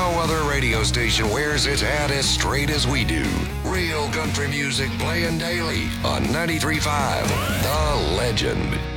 No other radio station wears its hat as straight as we do. Real country music playing daily on 93.5 The Legend.